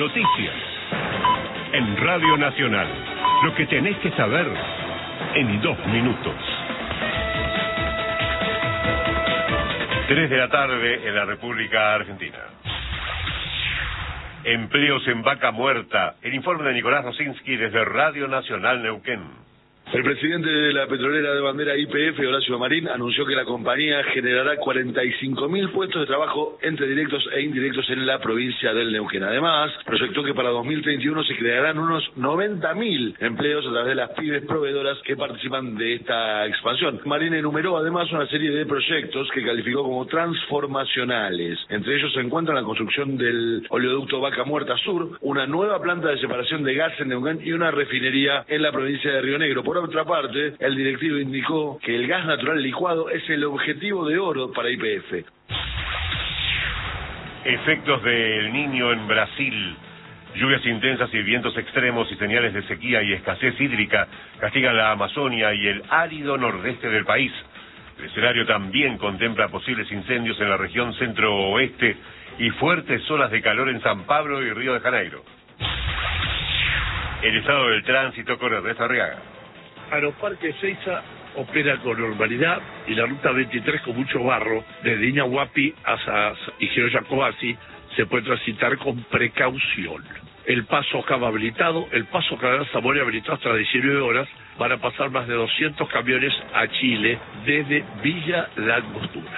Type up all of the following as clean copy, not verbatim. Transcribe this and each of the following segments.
noticias. En Radio Nacional, lo que tenés que saber en 2 minutos. 3 de la tarde en la República Argentina. Empleos en Vaca Muerta. El informe de Nicolás Rosinski desde Radio Nacional Neuquén. El presidente de la petrolera de bandera YPF, Horacio Marín, anunció que la compañía generará 45.000 puestos de trabajo entre directos e indirectos en la provincia del Neuquén. Además, proyectó que para 2031 se crearán unos 90.000 empleos a través de las pymes proveedoras que participan de esta expansión. Marín enumeró además una serie de proyectos que calificó como transformacionales. Entre ellos se encuentra la construcción del oleoducto Vaca Muerta Sur, una nueva planta de separación de gas en Neuquén y una refinería en la provincia de Río Negro. Por otra parte, el directivo indicó que el gas natural licuado es el objetivo de oro para YPF. Efectos del Niño en Brasil. Lluvias intensas y vientos extremos y señales de sequía y escasez hídrica castigan la Amazonia y el árido nordeste del país. El escenario también contempla posibles incendios en la región centro-oeste y fuertes olas de calor en San Pablo y Río de Janeiro. El estado del tránsito con Ernesto Arriaga. Aeroparque Ezeiza opera con normalidad y la ruta 23 con mucho barro desde Inahuapi hasta Igeo Jacobasi se puede transitar con precaución. El paso acaba habilitado, el paso Canal Zamora habilitado hasta las 19 horas. Van a pasar más de 200 camiones a Chile desde Villa La Angostura.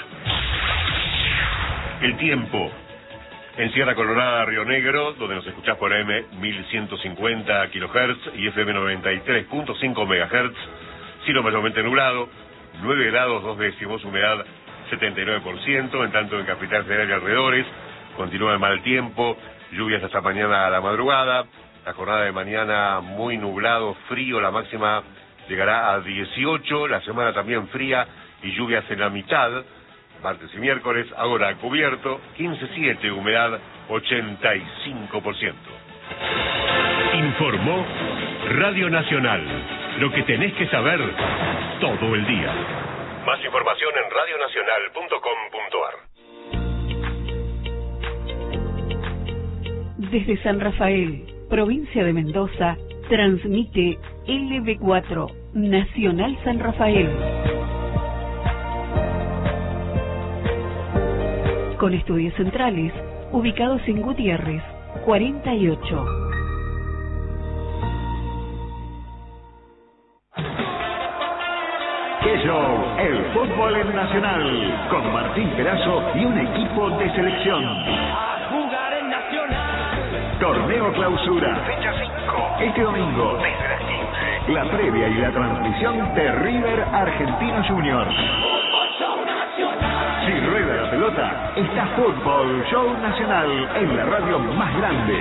El tiempo. En Sierra Colorada, Río Negro, donde nos escuchás por AM 1150 kHz y FM 93.5 MHz, cielo mayormente nublado, 9 grados 2 décimos, humedad 79%, en tanto en Capital Federal y alrededores, continúa el mal tiempo, lluvias hasta mañana a la madrugada, la jornada de mañana muy nublado, frío, la máxima llegará a 18, la semana también fría y lluvias en la mitad, martes y miércoles, ahora cubierto, 15.7, humedad 85%. Informó Radio Nacional, lo que tenés que saber todo el día. Más información en radionacional.com.ar. Desde San Rafael, provincia de Mendoza, transmite LB4, Nacional San Rafael. Con estudios centrales, ubicados en Gutiérrez, 48. ¡Qué show! El fútbol en Nacional, con Martín Perazo y un equipo de selección. A jugar en Nacional. Torneo Clausura. Fecha 5. Este domingo, desde las 15. La previa y la transmisión de River Argentino Juniors. Si rueda la pelota, está Fútbol Show Nacional en la radio más grande.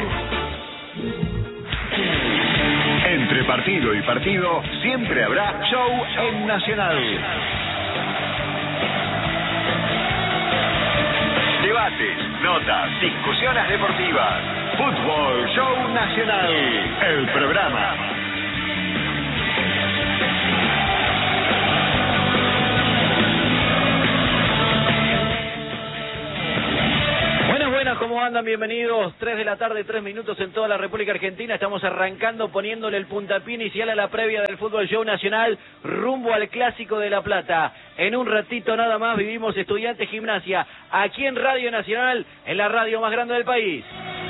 Entre partido y partido, siempre habrá show en Nacional. Debates, notas, discusiones deportivas. Fútbol Show Nacional, el programa. ¿Cómo andan? Bienvenidos. 3 de la tarde, 3 minutos en toda la República Argentina. Estamos arrancando, poniéndole el puntapié inicial a la previa del Fútbol Show Nacional rumbo al Clásico de La Plata. En un ratito nada más vivimos Estudiantes Gimnasia aquí en Radio Nacional, en la radio más grande del país.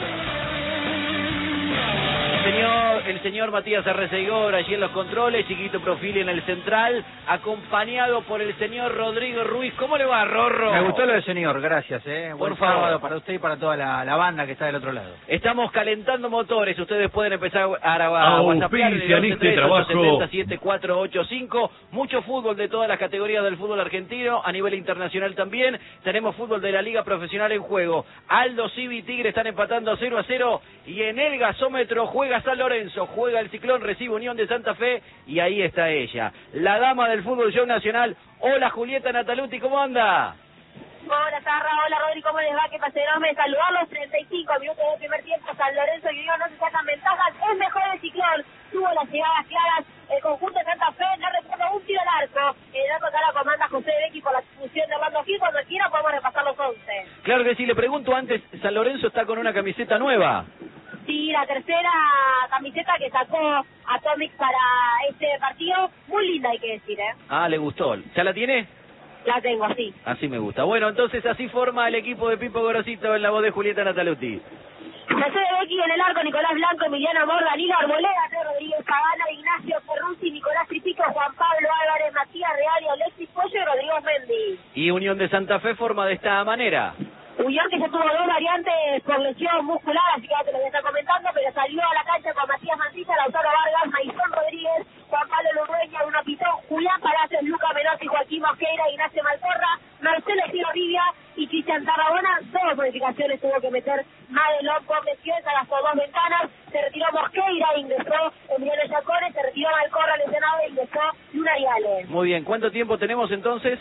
El señor Matías Arreceigor allí en los controles, Chiquito Profili en el central, acompañado por el señor Rodrigo Ruiz. ¿Cómo le va, Rorro? Me gustó lo del señor, gracias. Por favor. Para usted y para toda la banda que está del otro lado. Estamos calentando motores, ustedes pueden empezar a WhatsAppear en este trabajo 7485. Mucho fútbol de todas las categorías del fútbol argentino, a nivel internacional también. Tenemos fútbol de la Liga Profesional en juego. Aldo, Civi y Tigre están empatando 0-0 y en el gasómetro juega San Lorenzo, juega el Ciclón, recibe Unión de Santa Fe y ahí está ella, la dama del Fútbol Show Nacional. Hola Julieta Nataluti, ¿cómo anda? Hola Sarra, hola Rodri, ¿cómo les va? ¿Qué pasa? Me saludarlos, 35 minutos del primer tiempo, San Lorenzo y Unión no se sacan ventajas, es mejor el Ciclón, tuvo las llegadas claras, el conjunto de Santa Fe, no recuerdo un tiro al arco, el arco acá la comanda José Becchi por la expulsión de Orlando Gil, cuando quiera podemos repasar los 11. Claro que sí, le pregunto antes, San Lorenzo está con una camiseta nueva. Sí, la tercera camiseta que sacó Atomic para este partido, muy linda hay que decir, ¿eh? Ah, le gustó. ¿Ya la tiene? La tengo, sí. Así me gusta. Bueno, entonces así forma el equipo de Pipo Gorosito en la voz de Julieta Nataluti. José de Becky en el arco, Nicolás Blanco, Emiliano Amor, Danilo Arboleda, Rodríguez Pagana, Ignacio Ferruzzi, Nicolás Tripico, Juan Pablo Álvarez, Matías Real, Alexis Pollo y Rodrigo Mendy. Y Unión de Santa Fe forma de esta manera. Unión que ya tuvo 2 variantes por lesión muscular, así que ya te lo voy a estar comentando, pero salió a la cancha con Matías Mancilla, Lautaro Vargas, Maizón Rodríguez, Juan Pablo Lurrueña, Bruno Pitón, Julián Palacios, Luca Menotti, Joaquín Mosqueira, Ignacio Malcorra, Marcelo Giro Rivia y Cristian Tarragona. 2 modificaciones tuvo que meter Madelón por lesiones, gastó 2 ventanas, se retiró Mosqueira, ingresó Emiliano Yacones, se retiró Malcorra lesionado e ingresó Luna Viale. Muy bien, ¿cuánto tiempo tenemos entonces?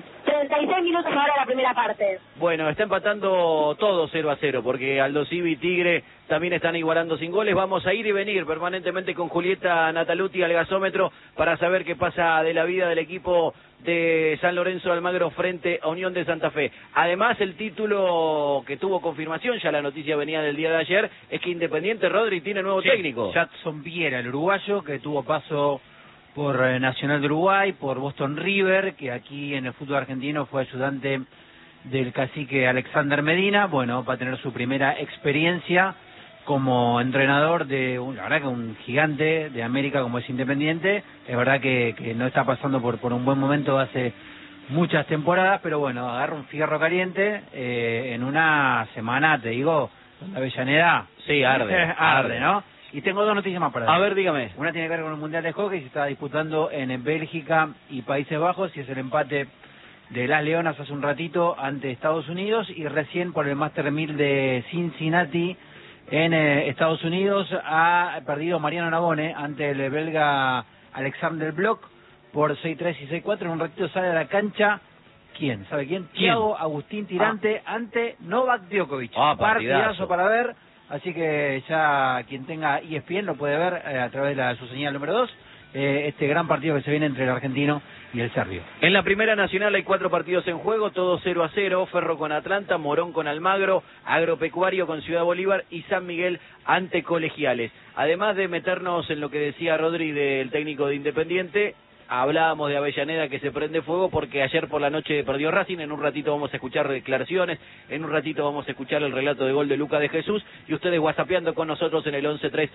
36 minutos ahora la primera parte. Bueno, está empatando todo 0-0, porque Aldo Civi y Tigre también están igualando sin goles. Vamos a ir y venir permanentemente con Julieta Nataluti al gasómetro para saber qué pasa de la vida del equipo de San Lorenzo de Almagro frente a Unión de Santa Fe. Además, el título que tuvo confirmación, ya la noticia venía del día de ayer, es que Independiente, Rodri, tiene nuevo técnico. Jadson Viera, el uruguayo, que tuvo paso por Nacional de Uruguay, por Boston River, que aquí en el fútbol argentino fue ayudante del cacique Alexander Medina. Bueno, va a tener su primera experiencia como entrenador de, la verdad que un gigante de América como es Independiente. Es verdad que no está pasando por un buen momento hace muchas temporadas, pero bueno, agarra un fierro caliente en una semana, te digo, donde Avellaneda... Sí, arde, ¿no? Y tengo 2 noticias más para decir. A ver, dígame. Una tiene que ver con el Mundial de Hockey, se está disputando en Bélgica y Países Bajos, y es el empate de las Leonas hace un ratito ante Estados Unidos, y recién por el Master 1000 de Cincinnati en Estados Unidos ha perdido Mariano Navone ante el belga Alexander Bloch por 6-3 y 6-4. En un ratito sale a la cancha, ¿quién? ¿Sabe quién? Thiago Agustín Tirante ante Novak Djokovic. Partidazo para ver. Así que ya quien tenga ESPN lo puede ver a través de su señal número 2, este gran partido que se viene entre el argentino y el serbio. En la Primera Nacional hay 4 partidos en juego, todos 0-0, Ferro con Atlanta, Morón con Almagro, Agropecuario con Ciudad Bolívar y San Miguel ante Colegiales. Además de meternos en lo que decía Rodri del técnico de Independiente, hablábamos de Avellaneda que se prende fuego porque ayer por la noche perdió Racing. En un ratito vamos a escuchar declaraciones, en un ratito vamos a escuchar el relato de gol de Luca de Jesús, y ustedes whatsappeando con nosotros en el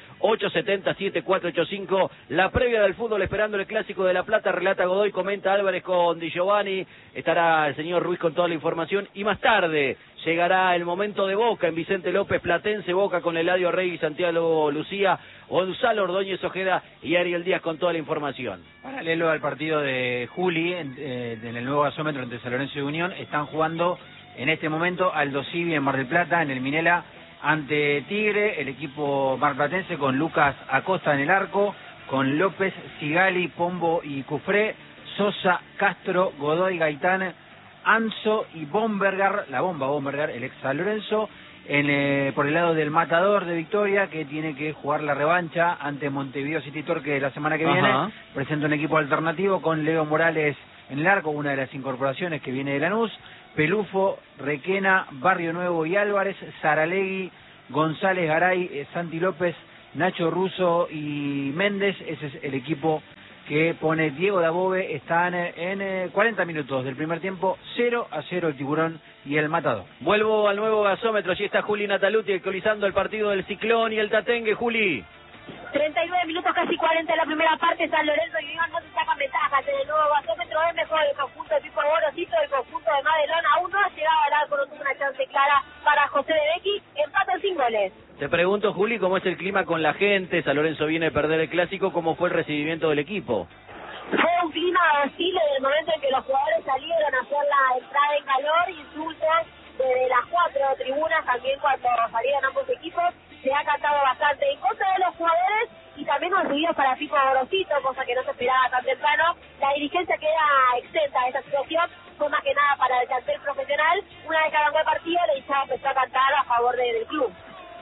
11-3-870-7485, la previa del fútbol esperando el Clásico de La Plata. Relata Godoy, comenta Álvarez con Di Giovanni, estará el señor Ruiz con toda la información, y más tarde llegará el momento de Boca en Vicente López, Platense, Boca con Eladio Rey y Santiago Lucía, Gonzalo Ordóñez Ojeda y Ariel Díaz con toda la información. Paralelo al partido de Juli en el nuevo gasómetro entre San Lorenzo y Unión, están jugando en este momento Aldo Civi en Mar del Plata, en el Minela, ante Tigre, el equipo marplatense con Lucas Acosta en el arco, con López, Sigali, Pombo y Cufré, Sosa, Castro, Godoy, Gaitán, Anzo y Bombergar, la bomba Bombergar, el ex San Lorenzo, por el lado del Matador de Victoria, que tiene que jugar la revancha ante Montevideo City Torque la semana que viene. Presenta un equipo alternativo con Leo Morales en el arco, una de las incorporaciones que viene de Lanús, Pelufo, Requena, Barrio Nuevo y Álvarez, Saralegui, González, Garay, Santi López, Nacho Russo y Méndez. Ese es el equipo que pone Diego Dabove. Están en 40 minutos del primer tiempo, 0-0 el Tiburón y el Matador. Vuelvo al nuevo gasómetro, allí está Juli Nataluti actualizando el partido del Ciclón y el Tatengue. Juli. 39 minutos, casi 40 en la primera parte. San Lorenzo y Unión no se sacan ventajas en el nuevo gasómetro. Es mejor el conjunto de Pipo Gorosito, el conjunto de Madelón aún no ha llegado al arco, no tuvo una chance clara para José de Becky. Empatan sin goles. Te pregunto, Juli, ¿cómo es el clima con la gente? San Lorenzo viene a perder el Clásico, ¿cómo fue el recibimiento del equipo? Fue un clima hostil desde el momento en que los jugadores salieron a hacer la entrada en calor, insultos desde las 4 tribunas, también cuando salieron ambos equipos. Se ha cantado bastante en contra de los jugadores y también los recibidos para Pipo Gorosito, cosa que no se esperaba tan temprano. La dirigencia queda exenta de esta situación, fue más que nada para el plantel profesional. Una vez que arrancó el partido, la hinchada empezó a cantar a favor del club.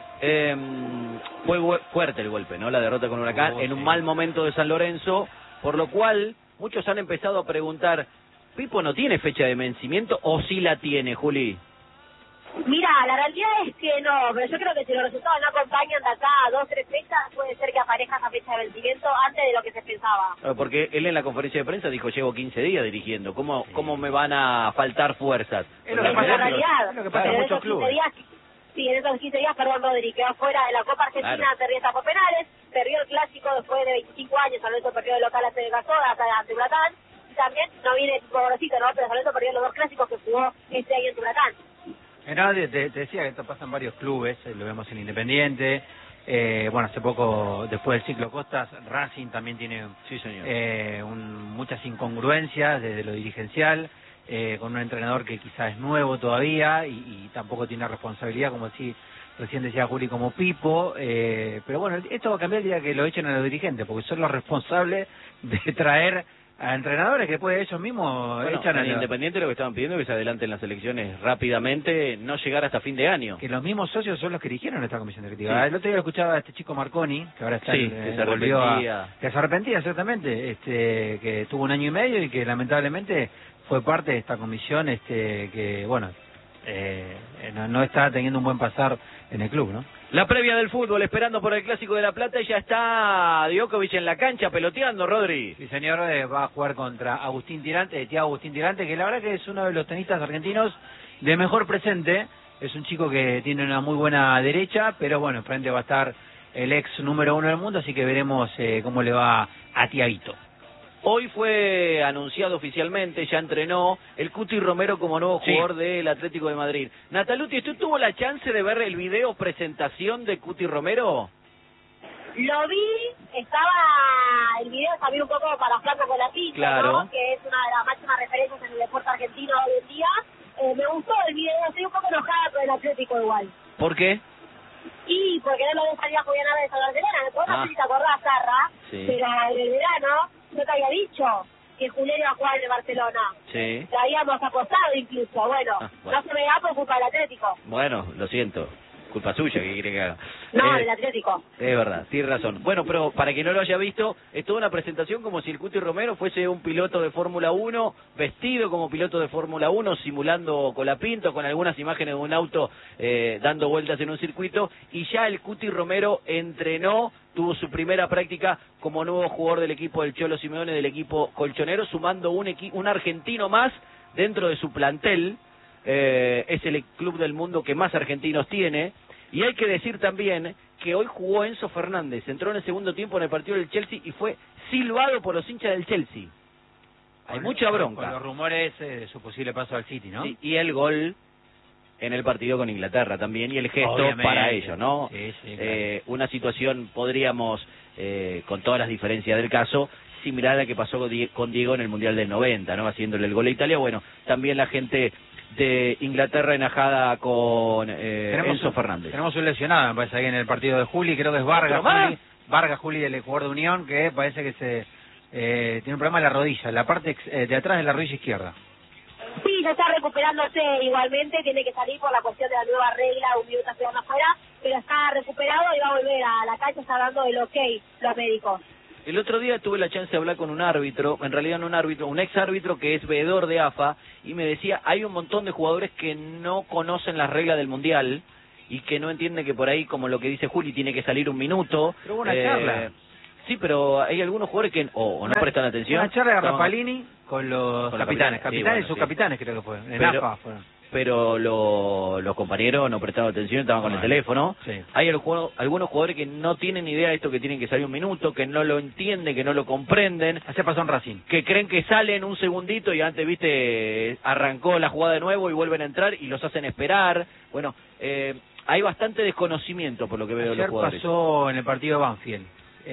Fue fuerte el golpe, ¿no? La derrota con Huracán en un mal momento de San Lorenzo, por lo cual muchos han empezado a preguntar, ¿Pipo no tiene fecha de vencimiento o sí la tiene, Juli? Mira, la realidad es que no, pero yo creo que si los resultados no acompañan de acá a 2, 3 fechas, puede ser que aparezca esa fecha de vencimiento antes de lo que se pensaba. Porque él en la conferencia de prensa dijo, llevo 15 días dirigiendo, ¿cómo me van a faltar fuerzas? Es lo que pasa, la realidad, es lo que pasa en muchos clubes. Sí, en esos 15 días, Rodri, quedó fuera de la Copa Argentina, claro. Perdió etapas por penales, perdió el Clásico después de 25 años, San Lorenzo perdió de local ante el Gasoda, ante Huracán, y también no viene pobrecito, ¿no? Pero San Lorenzo perdió los 2 clásicos que jugó este año en Huracán. No, te decía que esto pasa en varios clubes, lo vemos en Independiente, bueno, hace poco, después del ciclo Costas, Racing también tiene muchas incongruencias desde lo dirigencial, con un entrenador que quizás es nuevo todavía y tampoco tiene responsabilidad, como recién decía Juli, como Pipo, pero bueno, esto va a cambiar el día que lo echen a los dirigentes, porque son los responsables de traer a entrenadores que después ellos mismos echan a Independiente. Lo que estaban pidiendo es que se adelanten las elecciones rápidamente, no llegar hasta fin de año. Que los mismos socios son los que eligieron esta comisión directiva. Sí. El otro día lo escuchaba a este chico Marconi, que ahora está que se arrepentía. Que se arrepentía, exactamente, que tuvo 1 año y medio y que lamentablemente fue parte de esta comisión, que bueno, no está teniendo un buen pasar en el club, ¿no? La previa del fútbol, esperando por el Clásico de La Plata, y ya está Djokovic en la cancha peloteando, Rodri. Sí, señor, va a jugar contra Thiago Agustín Tirante, que la verdad que es uno de los tenistas argentinos de mejor presente. Es un chico que tiene una muy buena derecha, pero bueno, enfrente va a estar el ex número 1 del mundo, así que veremos cómo le va a Tiaguito. Hoy fue anunciado oficialmente, ya entrenó el Cuti Romero como nuevo jugador del Atlético de Madrid. Nataluti, ¿usted tuvo la chance de ver el video presentación de Cuti Romero? Lo vi, el video también un poco para Flaco con la pincha, claro, ¿no? Que es una de las máximas referencias en el deporte argentino hoy en día. Me gustó el video, estoy un poco enojada con el Atlético igual. ¿Por qué? Y porque no lo dejaría jugar nada de San Barcelona, me puedo te acordás, Zarra, pero en el verano yo te había dicho que Julián iba a jugar en el Barcelona. Sí. Lo habíamos apostado incluso, bueno, no se me da por culpa del Atlético. Bueno, lo siento, culpa suya, ¿qué quiere que haga? No, del Atlético. Es verdad, tiene razón. Bueno, pero para quien no lo haya visto, es toda una presentación como si el Cuti Romero fuese un piloto de Fórmula 1, vestido como piloto de Fórmula 1, simulando colapinto, con algunas imágenes de un auto dando vueltas en un circuito, y ya el Cuti Romero entrenó, tuvo su primera práctica como nuevo jugador del equipo del Cholo Simeone, del equipo colchonero, sumando un argentino más dentro de su plantel. Es el club del mundo que más argentinos tiene. Y hay que decir también que hoy jugó Enzo Fernández, entró en el segundo tiempo en el partido del Chelsea y fue silbado por los hinchas del Chelsea. Hay mucha bronca. Con los rumores de su posible paso al City, ¿no? Sí, y el gol en el partido con Inglaterra también, y el gesto obviamente para ellos, ¿no? Sí, claro. Una situación, podríamos, con todas las diferencias del caso, similar a la que pasó con Diego en el Mundial del 90, ¿no? Haciéndole el gol a Italia. Bueno, también la gente de Inglaterra enajada con Enzo Fernández. Tenemos un lesionado, me parece, ahí en el partido de Juli, creo que es Vargas Juli del jugador de Unión, que parece que tiene un problema en la rodilla, la parte de atrás de la rodilla izquierda. Sí, ya está recuperándose igualmente, tiene que salir por la cuestión de la nueva regla, 1 minuto quedando afuera, pero está recuperado y va a volver a la cancha, está dando el ok los médicos. El otro día tuve la chance de hablar con un árbitro, en realidad no un árbitro, un ex árbitro que es veedor de AFA, y me decía, hay un montón de jugadores que no conocen las reglas del Mundial y que no entienden que por ahí, como lo que dice Juli, tiene que salir 1 minuto. Pero una charla. Sí, pero hay algunos jugadores que o no prestan atención. Una charla de Rapalini con los capitanes y subcapitanes, creo que fue, en AFA fueron. Pero los compañeros no prestaban atención, estaban con el teléfono. Sí. Hay algunos jugadores que no tienen idea de esto, que tienen que salir 1 minuto, que no lo entienden, que no lo comprenden. Así pasó en Racing. Que creen que salen un segundito y antes, viste, arrancó la jugada de nuevo y vuelven a entrar y los hacen esperar. Bueno, hay bastante desconocimiento por lo que veo de los jugadores. Ayer pasó en el partido de Banfield,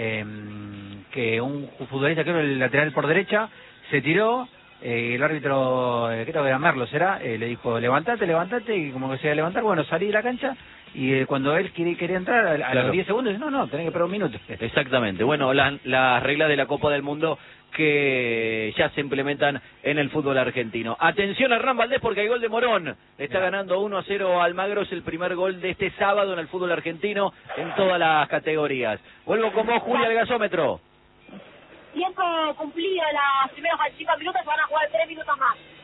que un futbolista, creo el lateral por derecha, se tiró. El árbitro, creo que era Merlo, le dijo, levantate, y como que se iba a levantar, bueno, salí de la cancha, y cuando él quería entrar, a los 10 segundos, no, tenés que esperar 1 minuto. Exactamente, bueno, las reglas de la Copa del Mundo que ya se implementan en el fútbol argentino. Atención a Hernán Valdés porque hay gol de Morón, está ganando 1-0 Almagro, es el primer gol de este sábado en el fútbol argentino en todas las categorías. Vuelvo con vos, Julia, al gasómetro. Tiempo cumplido, los primeros 45 minutos, se van a jugar 3 minutos más.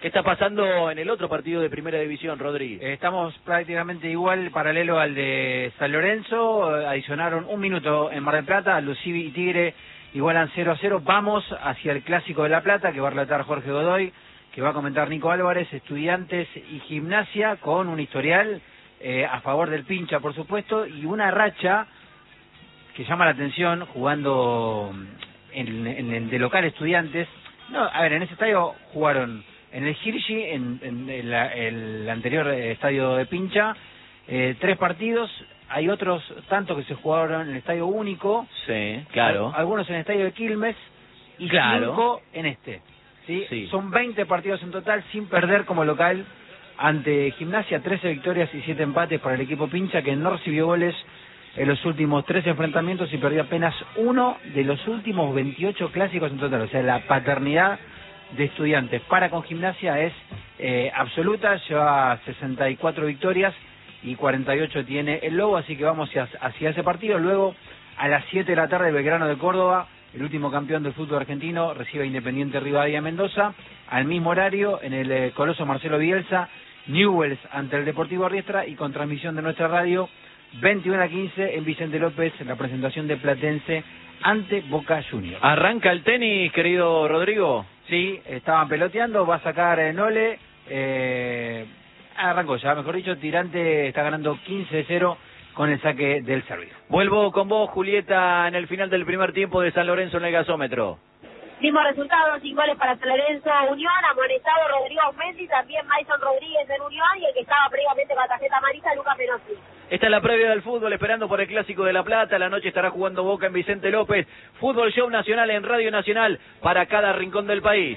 ¿Qué está pasando en el otro partido de Primera División, Rodri? Estamos prácticamente igual, paralelo al de San Lorenzo. Adicionaron 1 minuto en Mar del Plata. Lucivi y Tigre igualan 0-0. Vamos hacia el Clásico de La Plata, que va a relatar Jorge Godoy, que va a comentar Nico Álvarez. Estudiantes y Gimnasia, con un historial a favor del Pincha, por supuesto, y una racha que llama la atención, jugando en el de local Estudiantes. No, a ver, en ese estadio jugaron en el Hirschi, en el anterior estadio de Pincha, 3 partidos. Hay otros tantos que se jugaron en el estadio único. Sí, claro. Algunos en el estadio de Quilmes y 5 en este. ¿Sí? Sí. Son 20 partidos en total sin perder como local ante Gimnasia. 13 victorias y 7 empates para el equipo Pincha, que no recibió goles en los últimos 13 enfrentamientos y perdió apenas 1 de los últimos 28 clásicos en total. O sea, la paternidad de Estudiantes para con Gimnasia es absoluta. Lleva 64 victorias y 48 tiene el Lobo, así que vamos hacia ese partido. Luego, a las 7 de la tarde, Belgrano de Córdoba, el último campeón del fútbol argentino, recibe a Independiente Rivadavia Mendoza. Al mismo horario, en el Coloso Marcelo Bielsa, Newell's ante el Deportivo Riestra, y con transmisión de nuestra radio, 21:15 en Vicente López, la presentación de Platense ante Boca Juniors. ¿Arranca el tenis, querido Rodrigo? Sí, estaban peloteando, va a sacar Nole, arrancó ya, mejor dicho. Tirante está ganando 15-0 con el saque del servicio. Vuelvo con vos, Julieta, en el final del primer tiempo de San Lorenzo en el gasómetro. Mismo resultado, 5 goles para San Lorenzo, Unión, amonestado Rodrigo Mendy, también Mason Rodríguez en Unión, y el que estaba previamente con la tarjeta amarilla, Lucas Penossi. Esta es la previa del fútbol, esperando por el Clásico de La Plata. La noche estará jugando Boca en Vicente López. Fútbol Show Nacional en Radio Nacional para cada rincón del país.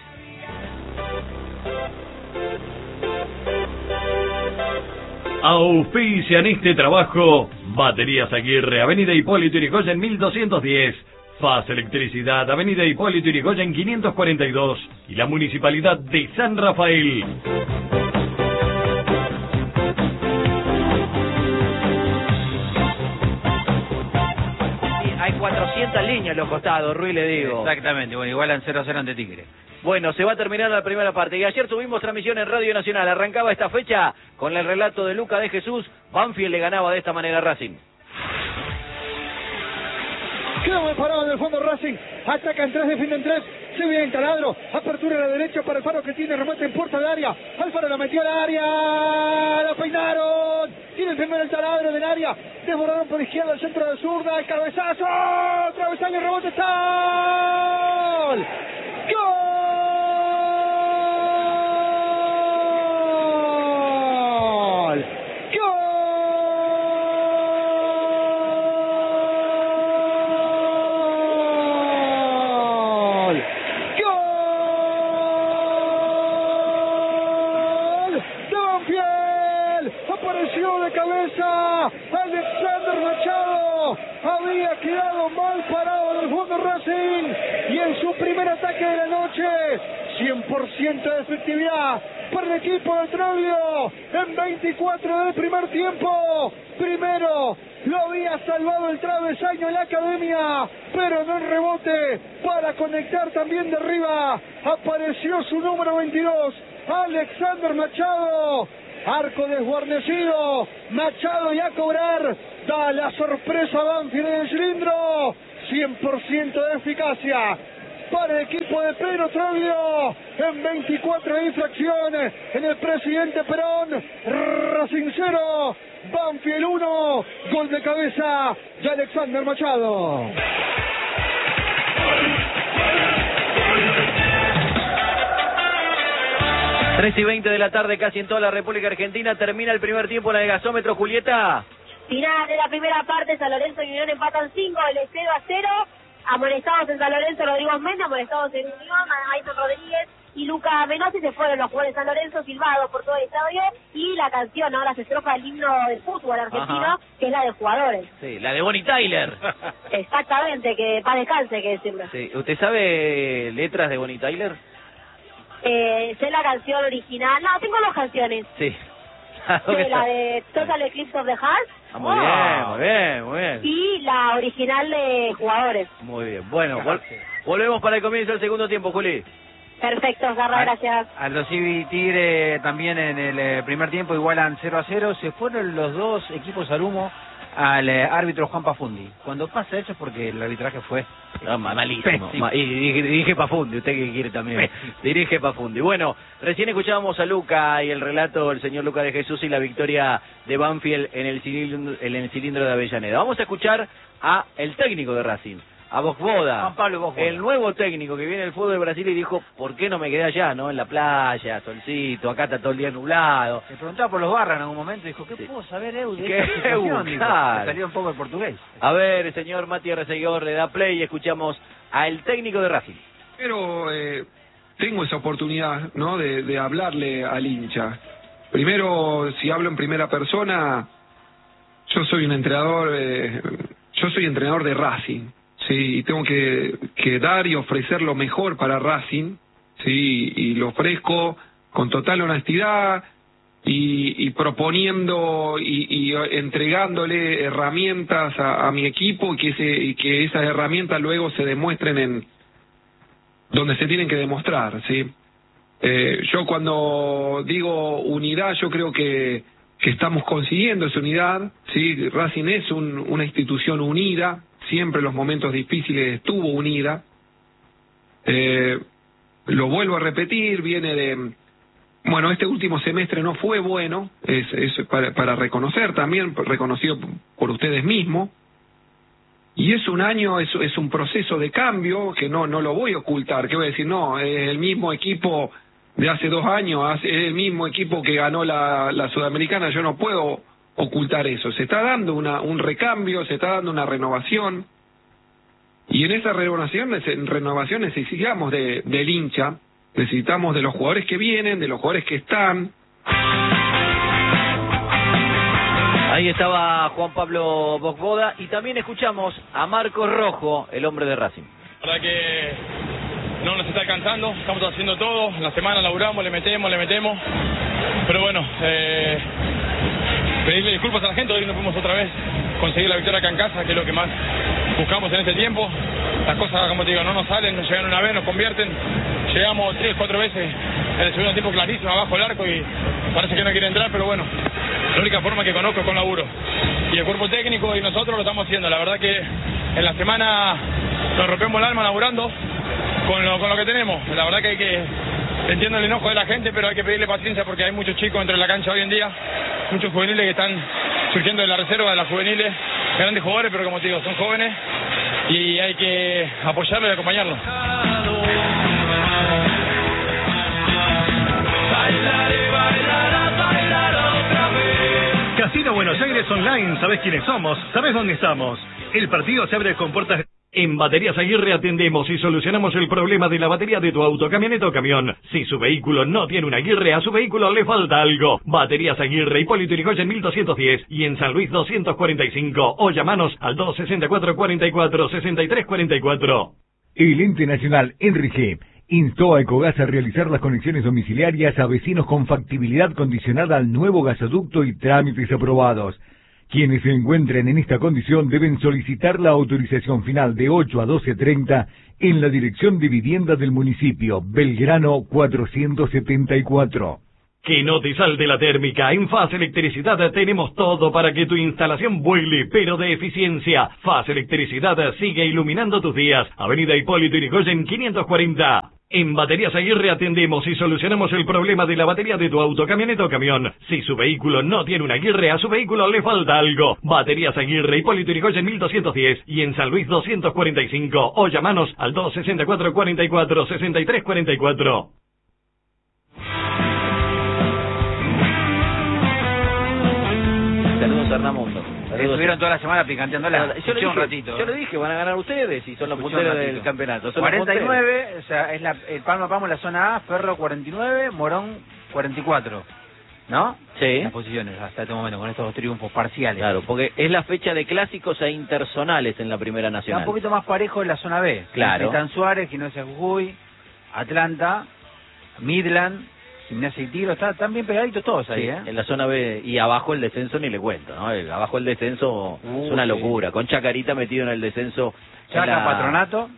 Auspician este trabajo Baterías Aguirre, Avenida Hipólito Yrigoyen 1210. Faz Electricidad, Avenida Hipólito Yrigoyen 542. Y la Municipalidad de San Rafael. Hay 400 líneas en los costados, Ruiz, le digo. Exactamente, bueno, igualan 0-0 ante Tigre. Bueno, se va a terminar la primera parte. Y ayer tuvimos transmisión en Radio Nacional. Arrancaba esta fecha con el relato de Luca de Jesús. Banfield le ganaba de esta manera a Racing. Queda muy parado en el fondo Racing. Atacan 3, defienden 3. Se viene el taladro. Apertura a la derecha para Alfaro, que tiene remate en puerta de área. Alfaro la metió al área. La peinaron. Tiene el primero el taladro del área. Desbordaron por izquierda el centro de zurda. El cabezazo. Travesaño, rebote. ¡Gol! ¡Gol! Alexander Machado había quedado mal parado en el fondo Racing, y en su primer ataque de la noche, 100% de efectividad para el equipo de Troglio en 24 del primer tiempo. Primero lo había salvado el travesaño en la Academia, pero no el rebote para conectar también de arriba. Apareció su número 22, Alexander Machado. Arco desguarnecido, Machado, y a cobrar. Da la sorpresa Banfield en el cilindro. 100% de eficacia para el equipo de Pedro Troglio en 24 infracciones en el Presidente Perón. Racing 0, Banfield 1. Gol de cabeza de Alexander Machado. 3:20 de la tarde, casi en toda la República Argentina. Termina el primer tiempo en el gasómetro, Julieta. Final de la primera parte, San Lorenzo y Unión empatan 5, el 0-0. Amonestados en San Lorenzo, Rodrigo Méndez, amonestados en Unión, Mason Rodríguez y Luca Menossi. Se fueron los jugadores de San Lorenzo, silbados por todo el estadio. Y la canción, ahora se estrofa el himno del fútbol argentino, ajá, que es la de jugadores. Sí, la de Bonnie Tyler. Exactamente, que para descanse, que decirlo. Sí. ¿Usted sabe letras de Bonnie Tyler? Sé la canción original. No, tengo 2 canciones. Sí. Sí, la de Total Eclipse of the Heart. Muy bien, muy bien, muy bien. Y la original de jugadores. Muy bien. Bueno, volvemos para el comienzo del segundo tiempo, Juli. Perfecto, Garra, gracias. Aldo Civi y Tigre también en el primer tiempo igualan 0-0. Se fueron los dos equipos al humo al árbitro Juan Pafundi. Cuando pasa eso es porque el arbitraje fue malísimo. Y dirige Pafundi, usted que quiere también. Dirige Pafundi. Bueno, recién escuchábamos a Luca y el relato del señor Luca de Jesús y la victoria de Banfield en el cilindro de Avellaneda. Vamos a escuchar a el técnico de Racing, a Vosvoda, Juan Pablo Vosvoda, el nuevo técnico que viene del fútbol de Brasil y dijo, ¿por qué no me quedé allá, no? En la playa, solcito, acá está todo el día nublado. Se preguntaba por los Barras en algún momento y dijo, ¿qué puedo saber, de esta situación? Salió un poco el portugués. A ver, señor Matías Reseguidor, le da play y escuchamos al técnico de Racing. Pero tengo esa oportunidad, ¿no?, de hablarle al hincha. Primero, si hablo en primera persona, yo soy un entrenador, yo soy entrenador de Racing. Sí, y tengo que dar y ofrecer lo mejor para Racing, sí, y lo ofrezco con total honestidad y proponiendo y entregándole herramientas a mi equipo y que esas herramientas luego se demuestren en donde se tienen que demostrar, sí. Yo cuando digo unidad, yo creo que estamos consiguiendo esa unidad, sí. Racing es una institución unida. Siempre en los momentos difíciles estuvo unida. Lo vuelvo a repetir, viene de... Bueno, este último semestre no fue bueno, es para reconocer también, reconocido por ustedes mismos. Y es un año, es un proceso de cambio que no lo voy a ocultar. ¿Qué voy a decir? No, es el mismo equipo de hace 2 años, es el mismo equipo que ganó la Sudamericana. Yo no puedo ocultar eso. Se está dando un recambio, se está dando una renovación, y en esa renovación necesitamos del hincha, necesitamos de los jugadores que vienen, de los jugadores que están. Ahí estaba Juan Pablo Vosvoda y también escuchamos a Marcos Rojo, el hombre de Racing. La verdad que no nos está alcanzando, estamos haciendo todo, en la semana laburamos, le metemos, pero bueno, pedirle disculpas a la gente, hoy no pudimos otra vez conseguir la victoria acá en casa, que es lo que más buscamos en este tiempo. Las cosas, como te digo, no nos salen, nos llegan una vez, nos convierten. Llegamos 3, 4 veces en el segundo tiempo clarísimo abajo del arco y parece que no quiere entrar, pero bueno, la única forma que conozco es con laburo. Y el cuerpo técnico y nosotros lo estamos haciendo. La verdad que en la semana nos rompemos el alma laburando con lo que tenemos. La verdad que entiendo el enojo de la gente, pero hay que pedirle paciencia porque hay muchos chicos dentro de la cancha hoy en día, muchos juveniles que están surgiendo de la reserva de las juveniles, grandes jugadores, pero como te digo, son jóvenes y hay que apoyarlos y acompañarlos. Casino Buenos Aires Online, ¿sabés quiénes somos? ¿Sabés dónde estamos? El partido se abre con puertas... En Baterías Aguirre atendemos y solucionamos el problema de la batería de tu auto, camioneta o camión. Si su vehículo no tiene una Aguirre, a su vehículo le falta algo. Baterías Aguirre, Hipólito Yrigoyen 1210 y en San Luis 245. O llamanos al 264-44-6344. El ente nacional Enrique instó a Ecogas a realizar las conexiones domiciliarias a vecinos con factibilidad condicionada al nuevo gasoducto y trámites aprobados. Quienes se encuentren en esta condición deben solicitar la autorización final de 8 a 12:30 en la Dirección de Vivienda del municipio, Belgrano 474. Que no te salte la térmica. En Faz Electricidad tenemos todo para que tu instalación vuele, pero de eficiencia. Faz Electricidad sigue iluminando tus días. Avenida Hipólito Yrigoyen 540. En Baterías Aguirre atendemos y solucionamos el problema de la batería de tu auto, camioneta o camión. Si su vehículo no tiene una Aguirre, a su vehículo le falta algo. Baterías Aguirre, Hipólito Yrigoyen 1210 y en San Luis 245. O llamanos al 264-44-6344. Saludos a Hernamundo. Estuvieron toda la semana picanteándola. Yo le dije, un ratito. Yo le dije, van a ganar ustedes y son los punteros del campeonato. Son 49, o sea, es el Palma a Palma en la zona A, Ferro 49, Morón 44. ¿No? Sí. Las posiciones hasta este momento, con estos 2 triunfos parciales. Claro, porque es la fecha de clásicos e interzonales en la Primera Nacional. Está un poquito más parejo en la zona B. Claro. Están Suárez, Gimnasia Jujuy, Atlanta, Midland, Gimnasia y Tiro, están bien pegaditos todos ahí, sí, en la zona B, y abajo el descenso ni le cuento, ¿no? Abajo el descenso es una locura, con Chacarita metido en el descenso. Chaca, Patronato.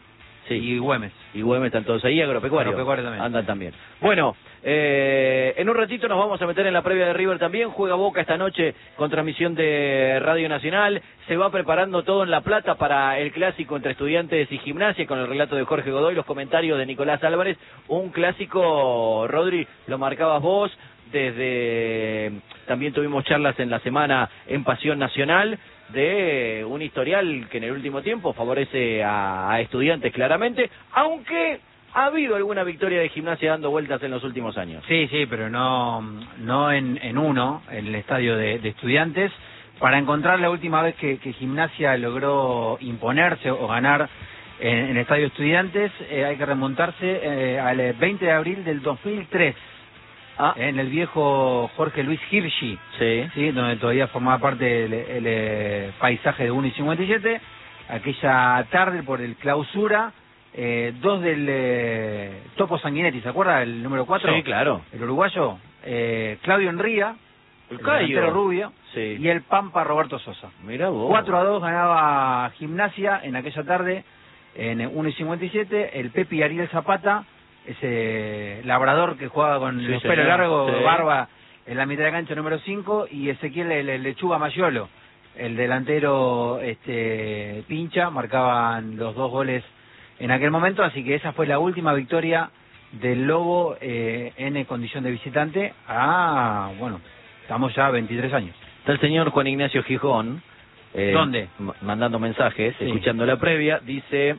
y Güemes. Y Güemes están todos ahí, Agropecuario. Agropecuario también. Andan también. Bueno, en un ratito nos vamos a meter en la previa de River también. Juega Boca esta noche con transmisión de Radio Nacional. Se va preparando todo en La Plata para el clásico entre Estudiantes y Gimnasia, con el relato de Jorge Godoy, los comentarios de Nicolás Álvarez. Un clásico, Rodri, lo marcabas vos. También tuvimos charlas en la semana en Pasión Nacional de un historial que en el último tiempo favorece a Estudiantes claramente, aunque ha habido alguna victoria de Gimnasia dando vueltas en los últimos años. Sí, pero no en el estadio de Estudiantes. Para encontrar la última vez que Gimnasia logró imponerse o ganar en el estadio Estudiantes, hay que remontarse al 20 de abril del 2003. En el viejo Jorge Luis Hirschi, sí, donde todavía formaba parte el paisaje de 1 y 57. Aquella tarde, por el clausura, dos del Topo Sanguinetti, ¿se acuerda? El número 4. Sí, claro. El uruguayo, Claudio Enría, el delantero rubio, y el Pampa Roberto Sosa. Mirá vos. 4-2 ganaba Gimnasia en aquella tarde, en 1 y 57. El Pepi Ariel Zapata, ese labrador que jugaba con los pelos largos, barba, en la mitad de la cancha, número 5, y Ezequiel el Lechuga Mayolo, el delantero pincha, marcaban los 2 goles en aquel momento, así que esa fue la última victoria del Lobo en condición de visitante bueno, estamos ya 23 años. Está el señor Juan Ignacio Gijón, ¿dónde? Mandando mensajes, escuchando la previa, dice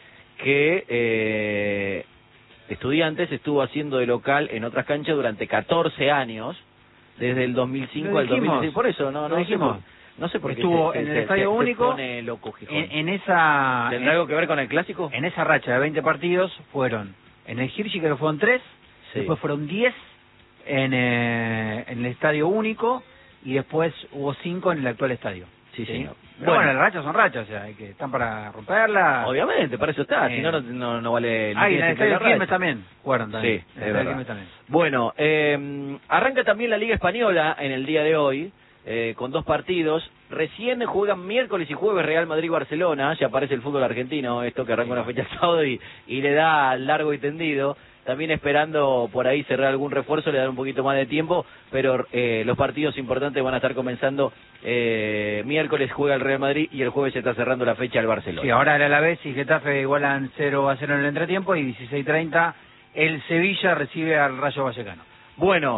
que Estudiantes estuvo haciendo de local en otras canchas durante 14 años, desde el 2005 al 2016. Por eso, no dijimos. No sé por qué estuvo en el Estadio Único. Pone loco Gijón. En esa. ¿Tendrá algo que ver con el clásico? En esa racha de 20 partidos fueron en el Hirschi, que fueron 3, después fueron 10 en el Estadio Único, y después hubo 5 en el actual estadio. Sí, señor. Bueno, las rachas son rachas, o sea, que están para romperlas. Obviamente, para eso está, si no, no vale... y en el Estadio Quilmes también jugaron también. Sí, es verdad. También. Bueno, arranca también la Liga Española en el día de hoy, con 2 partidos. Recién juegan miércoles y jueves Real Madrid-Barcelona, ya aparece el fútbol argentino, esto que arranca una fecha sábado y le da largo y tendido. También esperando por ahí cerrar algún refuerzo, le dan un poquito más de tiempo, pero los partidos importantes van a estar comenzando. Miércoles juega el Real Madrid y el jueves se está cerrando la fecha del Barcelona. Sí, ahora el Alavés y Getafe igualan 0-0 en el entretiempo, y 16:30 el Sevilla recibe al Rayo Vallecano. Bueno,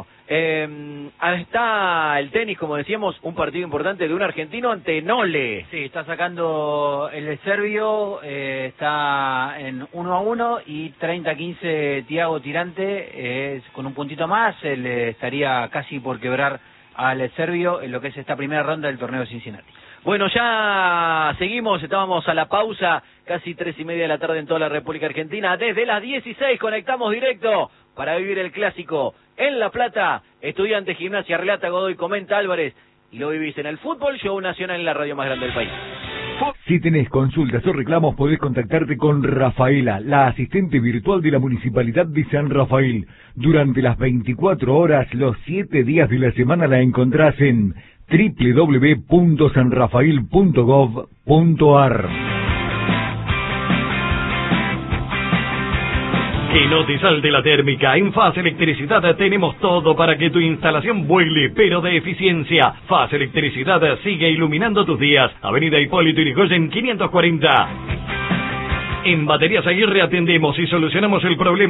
está el tenis, como decíamos, un partido importante de un argentino ante Nole. Sí, está sacando el serbio, está en 1-1 y 30-15 Thiago Tirante, con un puntito más, él estaría casi por quebrar al serbio en lo que es esta primera ronda del torneo de Cincinnati. Bueno, ya seguimos, estábamos a la pausa, casi 3:30 de la tarde en toda la República Argentina. Desde las 16 conectamos directo para vivir el clásico en La Plata. Estudiantes, Gimnasia, relata Godoy, comenta Álvarez, y lo vivís en el Fútbol Show Nacional, en la radio más grande del país. Si tenés consultas o reclamos, podés contactarte con Rafaela, la asistente virtual de la Municipalidad de San Rafael. Durante las 24 horas, los 7 días de la semana, la encontrás en www.sanrafael.gov.ar. Que no te salte la térmica. En FAS Electricidad tenemos todo para que tu instalación vuele, pero de eficiencia. FAS Electricidad sigue iluminando tus días. Avenida Hipólito Yrigoyen 540. En Baterías Aguirre atendemos y solucionamos el problema